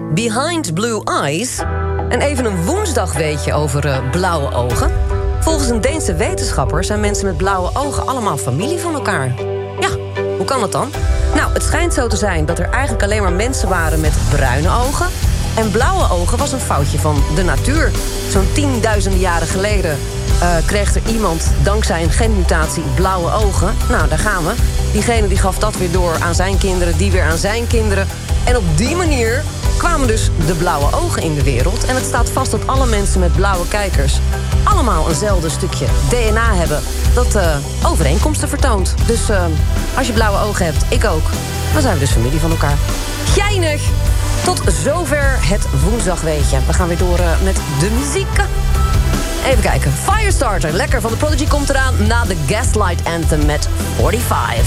Behind Blue Eyes. En even een woensdagweetje over blauwe ogen. Volgens een Deense wetenschapper zijn mensen met blauwe ogen allemaal familie van elkaar. Ja, hoe kan dat dan? Nou, het schijnt zo te zijn dat er eigenlijk alleen maar mensen waren met bruine ogen. En blauwe ogen was een foutje van de natuur. Zo'n 10.000 jaren geleden kreeg er iemand dankzij een genmutatie blauwe ogen. Nou, daar gaan we. Diegene die gaf dat weer door aan zijn kinderen, die weer aan zijn kinderen. En op die manier kwamen dus de blauwe ogen in de wereld. En het staat vast dat alle mensen met blauwe kijkers allemaal eenzelfde stukje DNA hebben dat overeenkomsten vertoont. Dus als je blauwe ogen hebt, ik ook, dan zijn we dus familie van elkaar. Geinig! Tot zover het woensdagweetje. We gaan weer door met de muziek. Even kijken. Firestarter, lekker van de Prodigy, komt eraan na de Gaslight Anthem met 45.